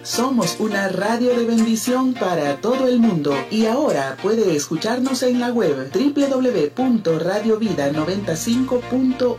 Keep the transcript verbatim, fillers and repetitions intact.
Somos una radio de bendición para todo el mundo y ahora puede escucharnos en la web doble u doble u doble u punto radio vida noventa y cinco punto